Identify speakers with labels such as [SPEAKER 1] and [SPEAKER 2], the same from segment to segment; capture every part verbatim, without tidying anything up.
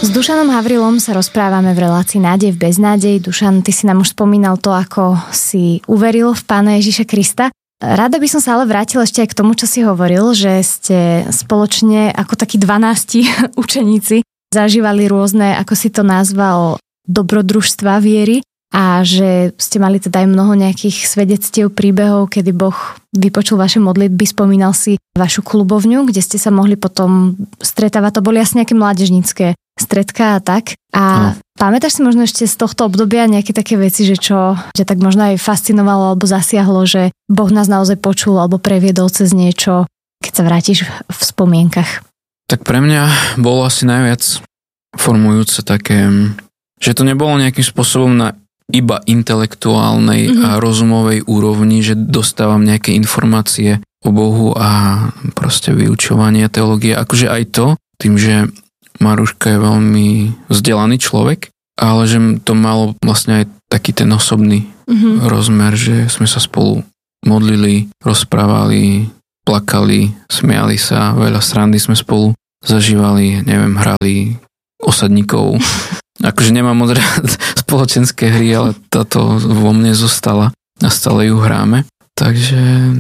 [SPEAKER 1] S Dušanom Havrilom sa rozprávame v relácii Nádej v beznádej. Dušan, ty si nám už spomínal to, ako si uveril v Pána Ježiša Krista. Rada by som sa ale vrátila ešte aj k tomu, čo si hovoril, že ste spoločne ako takí dvanásti učeníci zažívali rôzne, ako si to nazval, dobrodružstva viery a že ste mali teda aj mnoho nejakých svedectiev, príbehov, kedy Boh vypočul vaše modlitby, spomínal si vašu klubovňu, kde ste sa mohli potom stretávať. To boli asi nejaké mládežnícke stredka a tak. A no. Pamätáš si možno ešte z tohto obdobia nejaké také veci, že čo že tak možno aj fascinovalo alebo zasiahlo, že Boh nás naozaj počul alebo previedol cez niečo, keď sa vrátiš v spomienkach?
[SPEAKER 2] Tak pre mňa bolo asi najviac formujúce také, že to nebolo nejakým spôsobom na iba intelektuálnej mm-hmm. a rozumovej úrovni, že dostávam nejaké informácie o Bohu a proste vyučovanie teológie. Akože aj to, tým, že Maruška je veľmi vzdelaný človek, ale že to malo vlastne aj taký ten osobný mm-hmm. rozmer, že sme sa spolu modlili, rozprávali, plakali, smiali sa, veľa srandy sme spolu zažívali, neviem, hrali osadníkov. Akože nemám moc rád spoločenské hry, ale táto vo mne zostala a stále ju hráme. Takže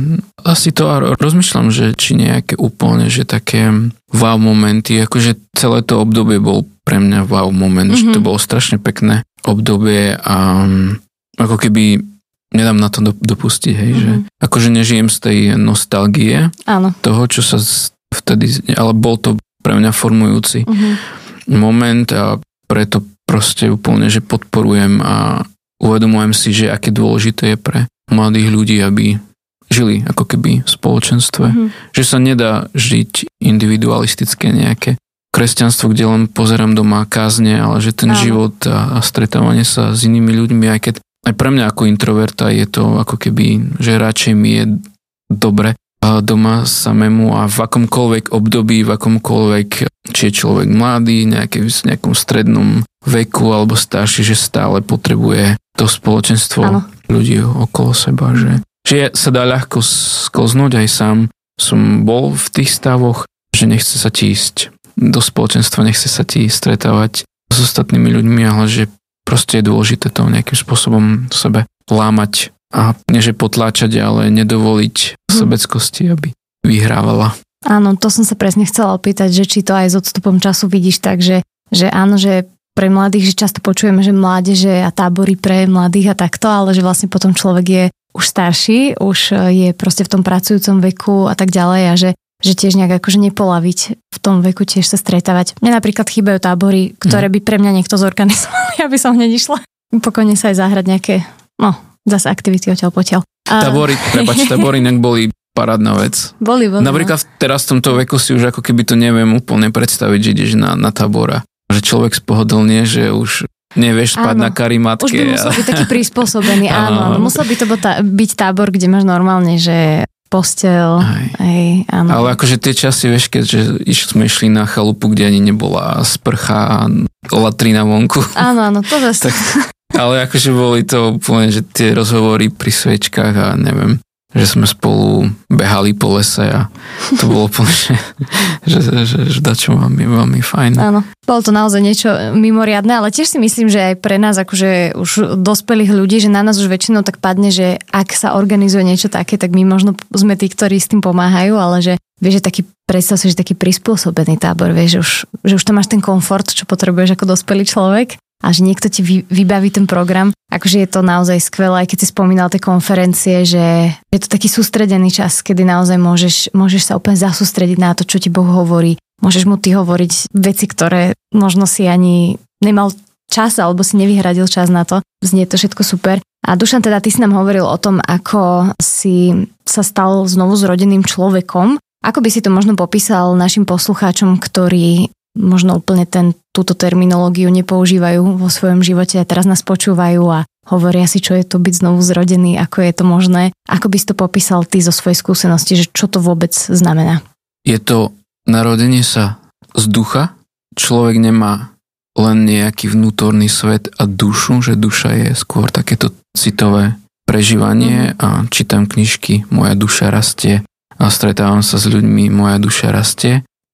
[SPEAKER 2] asi to rozmýšľam, že či nejaké úplne, že také wow momenty, akože celé to obdobie bol pre mňa wow moment, mm-hmm. že to bolo strašne pekné obdobie a ako keby nedám na to dopustiť, hej, mm-hmm. že akože nežijem z tej nostalgie
[SPEAKER 1] Áno.
[SPEAKER 2] toho, čo sa vtedy, ale bol to pre mňa formujúci mm-hmm. moment a preto proste úplne, že podporujem a uvedomujem si, že aké dôležité je pre mladých ľudí, aby žili ako keby v spoločenstve. Mm-hmm. Že sa nedá žiť individualistické nejaké kresťanstvo, kde len pozerám doma kázne, ale že ten Áno. život a, a stretávanie sa s inými ľuďmi, aj keď aj pre mňa ako introverta je to ako keby, že radšej mi je dobre doma samému a v akomkoľvek období, v akomkoľvek, či je človek mladý, nejaké, v nejakom strednom veku alebo starší, že stále potrebuje to spoločenstvo Áno. ľudí okolo seba, že, že sa dá ľahko sklznúť, aj sám som bol v tých stavoch, že nechce sa ti ísť do spoločenstva, nechce sa ti stretávať s ostatnými ľuďmi, ale že proste je dôležité to nejakým spôsobom sebe lámať a nie že potláčať, ale nedovoliť hm. sebeckosti, aby vyhrávala.
[SPEAKER 1] Áno, to som sa presne chcela opýtať, že či to aj s odstupom času vidíš tak, že, že áno, že pre mladých, že často počujeme, že mládeže a tábory pre mladých a takto, ale že vlastne potom človek je už starší, už je proste v tom pracujúcom veku a tak ďalej a že, že tiež nejak akože nepolaviť v tom veku tiež sa stretávať. Mne napríklad chýbajú tábory, ktoré by pre mňa niekto zorganizoval, ja by som hneď išla. Pokojne sa aj zahrať nejaké, no, zase aktivity odtiaľ potiaľ. A... Tábory,
[SPEAKER 2] prepáč, tábory inak boli parádna vec.
[SPEAKER 1] Boli, boli.
[SPEAKER 2] Napríklad teraz v tomto veku si už ako keby to neviem úplne predstaviť, že ideš na, na tábora. Že človek spohodlnie, že už nevieš spať áno. na karimatke.
[SPEAKER 1] Už by musel byť taký prispôsobený, áno. áno. Musel by to byť tábor, kde máš normálne, že posteľ. Hej, áno.
[SPEAKER 2] Ale akože tie časy, vieš, keďže sme išli na chalupu, kde ani nebola sprcha a latrina vonku.
[SPEAKER 1] Áno, áno, to zase. Tak,
[SPEAKER 2] ale akože boli to úplne, že tie rozhovory pri sviečkách a neviem, že sme spolu behali po lese a to bolo úplne, že, že, že, že dačo veľmi, veľmi fajn.
[SPEAKER 1] Áno, bolo to naozaj niečo mimoriadne, ale tiež si myslím, že aj pre nás, akože už dospelých ľudí, že na nás už väčšinou tak padne, že ak sa organizuje niečo také, tak my možno sme tí, ktorí s tým pomáhajú, ale že vieš, že taký, predstav si, že taký prispôsobený tábor, vieš, že už, že už tam máš ten komfort, čo potrebuješ ako dospelý človek. A že niekto ti vybaví ten program. Akože je to naozaj skvelé, aj keď si spomínal tie konferencie, že je to taký sústredený čas, kedy naozaj môžeš, môžeš sa úplne zasústrediť na to, čo ti Boh hovorí. Môžeš mu ty hovoriť veci, ktoré možno si ani nemal čas, alebo si nevyhradil čas na to. Znie to všetko super. A Dušan, teda ty si nám hovoril o tom, ako si sa stal znovu zrodeným človekom. Ako by si to možno popísal našim poslucháčom, ktorí možno úplne ten, túto terminológiu nepoužívajú vo svojom živote a teraz nás počúvajú a hovoria si, čo je to byť znovu zrodený, ako je to možné. Ako by si to popísal ty zo svojej skúsenosti, že čo to vôbec znamená?
[SPEAKER 2] Je to narodenie sa z ducha. Človek nemá len nejaký vnútorný svet a dušu, že duša je skôr takéto citové prežívanie a čítam knižky, moja duša rastie a stretávam sa s ľuďmi, moja duša rastie.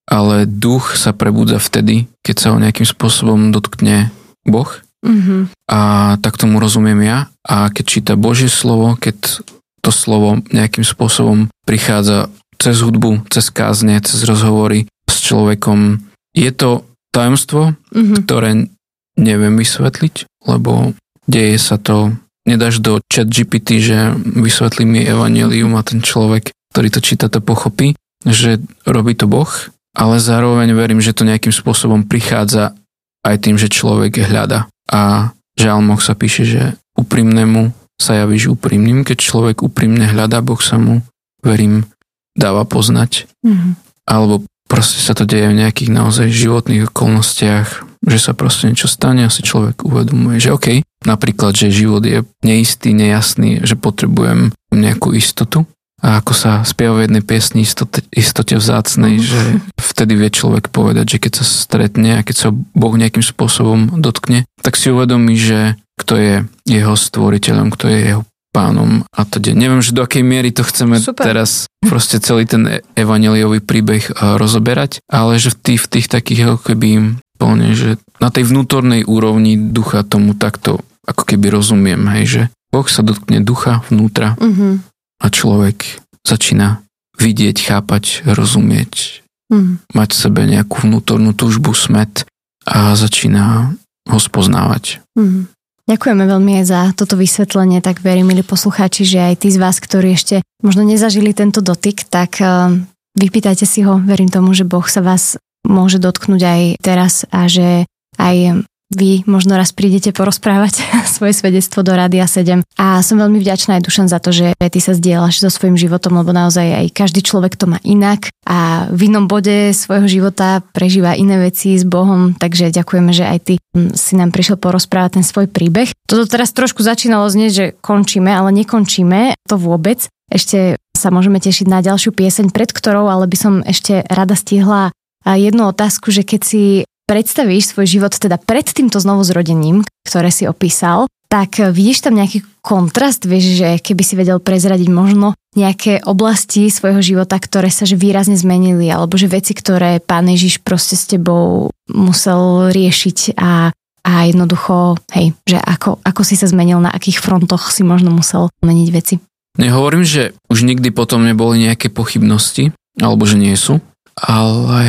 [SPEAKER 2] ale duch sa prebudza vtedy, keď sa ho nejakým spôsobom dotkne Boh. Mm-hmm. A tak tomu rozumiem ja. A keď číta Božie slovo, keď to slovo nejakým spôsobom prichádza cez hudbu, cez kázne, cez rozhovory s človekom, je to tajomstvo, mm-hmm. ktoré neviem vysvetliť, lebo deje sa to, nedáš do chat G P T, že vysvetlí mi evanjelium a ten človek, ktorý to číta, to pochopí, že robí to Boh, ale zároveň verím, že to nejakým spôsobom prichádza aj tým, že človek hľada. A v žalmoch sa píše, že úprimnému sa javíš úprimným, keď človek úprimne hľadá, Boh sa mu, verím, dáva poznať. Mm-hmm. Alebo proste sa to deje v nejakých naozaj životných okolnostiach, že sa proste niečo stane a si človek uvedomuje, že OK, napríklad, že život je neistý, nejasný, že potrebujem nejakú istotu. A ako sa spieva v jednej piesni istote, istote vzácnej, mm. že vtedy vie človek povedať, že keď sa stretne a keď sa Boh nejakým spôsobom dotkne, tak si uvedomí, že kto je jeho stvoriteľom, kto je jeho pánom a teda. Neviem, že do akej miery to chceme Super. Teraz proste celý ten evanjeliový príbeh rozoberať, ale že v tých, v tých takých keby plne, že na tej vnútornej úrovni ducha tomu takto ako keby rozumiem, hej, že Boh sa dotkne ducha vnútra mm-hmm. a človek začína vidieť, chápať, rozumieť, mm. mať v sebe nejakú vnútornú túžbu, smet a začína ho spoznávať. Mm.
[SPEAKER 1] Ďakujeme veľmi aj za toto vysvetlenie, tak verím, milí poslucháči, že aj tí z vás, ktorí ešte možno nezažili tento dotyk, tak vypýtajte si ho, verím tomu, že Boh sa vás môže dotknúť aj teraz a že aj vy možno raz prídete porozprávať svoje svedectvo do Rádia sedem. A som veľmi vďačná aj Dušan za to, že ty sa zdieľaš so svojím životom, lebo naozaj aj každý človek to má inak a v inom bode svojho života prežíva iné veci s Bohom, takže ďakujeme, že aj ty si nám prišiel porozprávať ten svoj príbeh. Toto teraz trošku začínalo znieť, že končíme, ale nekončíme to vôbec. Ešte sa môžeme tešiť na ďalšiu pieseň, pred ktorou, ale by som ešte rada stihla jednu otázku, že keď si predstavíš svoj život teda pred týmto znovuzrodením, ktoré si opísal, tak vidíš tam nejaký kontrast, vieš, že keby si vedel prezradiť možno nejaké oblasti svojho života, ktoré sa že výrazne zmenili, alebo že veci, ktoré Pán Ježiš proste s tebou musel riešiť a, a jednoducho, hej, že ako, ako si sa zmenil, na akých frontoch si možno musel meniť veci.
[SPEAKER 2] Nehovorím, že už nikdy potom neboli nejaké pochybnosti, alebo že nie sú, ale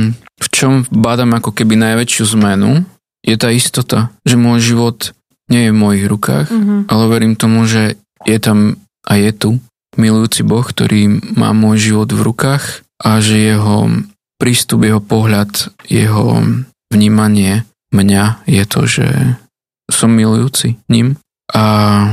[SPEAKER 2] v čom bádam ako keby najväčšiu zmenu, je tá istota, že môj život nie je v mojich rukách, mm-hmm. ale verím tomu, že je tam a je tu milujúci Boh, ktorý má môj život v rukách a že jeho prístup, jeho pohľad, jeho vnímanie mňa je to, že som milujúci ním a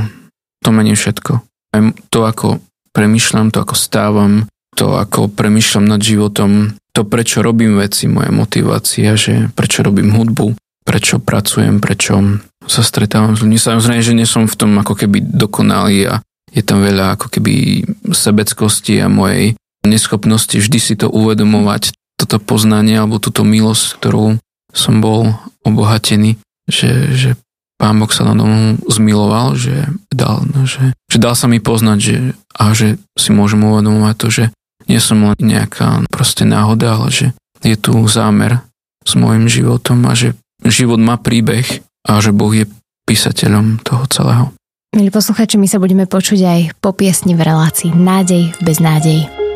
[SPEAKER 2] to mení všetko. Aj to, ako premýšľam, to, ako stávam, to, ako premýšľam nad životom, to, prečo robím veci, moja motivácia, že prečo robím hudbu, prečo pracujem, prečo sa stretávam s ľuďmi. Samozrejme, že nie som v tom ako keby dokonalý a je tam veľa ako keby sebeckosti a mojej neschopnosti vždy si to uvedomovať, toto poznanie alebo túto milosť, ktorou som bol obohatený, že, že Pán Boh sa na tomu zmiloval, že dal, no, že, že dal sa mi poznať, že, a že si môžem uvedomovať to, že nie som len nejaká proste náhoda, ale že je tu zámer s môjim životom a že život má príbeh a že Boh je písateľom toho celého.
[SPEAKER 1] Milí poslucháči, my sa budeme počuť aj po piesni v relácii Nádej v beznádeji.